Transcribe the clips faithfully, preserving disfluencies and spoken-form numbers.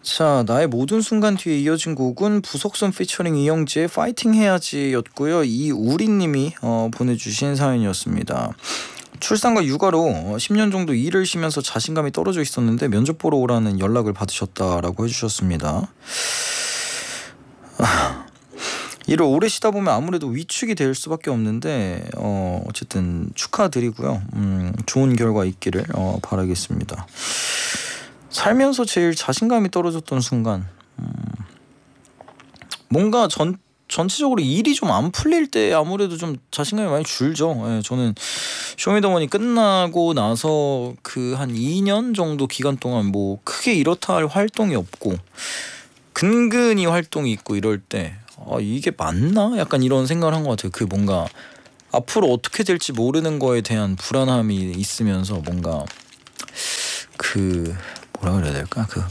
자, 나의 모든 순간 뒤에 이어진 곡은 부석순 피처링 이영지의 파이팅 해야지 였고요. 이우리님이 어, 보내주신 사연이었습니다. 출산과 육아로 어, 십 년 정도 일을 쉬면서 자신감이 떨어져 있었는데 면접 보러 오라는 연락을 받으셨다라고 해주셨습니다. 아, 일을 오래 쉬다 보면 아무래도 위축이 될 수밖에 없는데 어, 어쨌든 축하드리고요. 음, 좋은 결과 있기를 어, 바라겠습니다. 살면서 제일 자신감이 떨어졌던 순간, 음, 뭔가 전 전체적으로 일이 좀 안 풀릴 때 아무래도 좀 자신감이 많이 줄죠. 예, 저는 쇼미더머니 끝나고 나서 그 한 이 년 정도 기간 동안 뭐 크게 이렇다 할 활동이 없고 근근히 활동이 있고 이럴 때 아, 이게 맞나? 약간 이런 생각을 한 것 같아요. 그 뭔가 앞으로 어떻게 될지 모르는 거에 대한 불안함이 있으면서 뭔가 그 뭐라 그래야 될까? 그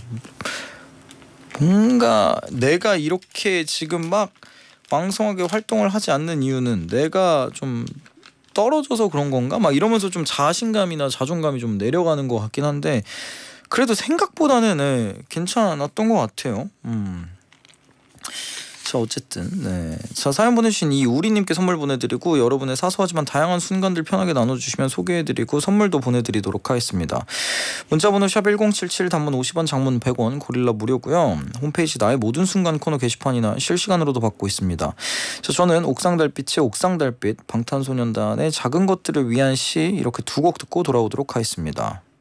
뭔가 내가 이렇게 지금 막 왕성하게 활동을 하지 않는 이유는 내가 좀 떨어져서 그런 건가? 막 이러면서 좀 자신감이나 자존감이 좀 내려가는 것 같긴 한데 그래도 생각보다는 네, 괜찮았던 것 같아요. 음. 자, 어쨌든 네. 자, 사연 보내주신 이 우리님께 선물 보내드리고 여러분의 사소하지만 다양한 순간들 편하게 나눠주시면 소개해드리고 선물도 보내드리도록 하겠습니다. 문자번호 샵 일공칠칠, 단문 오십 원, 장문 백 원, 고릴라 무료고요. 홈페이지 나의 모든 순간 코너 게시판이나 실시간으로도 받고 있습니다. 자, 저는 옥상달빛의 옥상달빛, 방탄소년단의 작은 것들을 위한 시 이렇게 두 곡 듣고 돌아오도록 하겠습니다.